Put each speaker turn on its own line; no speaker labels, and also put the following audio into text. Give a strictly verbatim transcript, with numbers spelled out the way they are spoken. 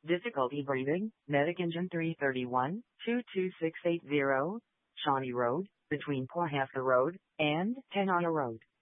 Difficulty breathing, Medic Engine three thirty-one, two two six eight zero, Shawnee Road, between Pawhuska Road and Tenaya Road.